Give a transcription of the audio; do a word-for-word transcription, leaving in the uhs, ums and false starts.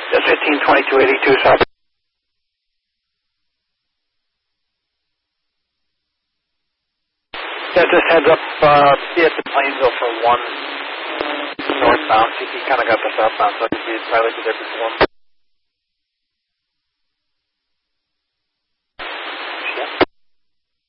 That's fifteen twenty-two eighty-two south. Yeah, just heads up, uh, be at the Plainsville for one northbound. C P kind of got the southbound, so I could be probably be there before.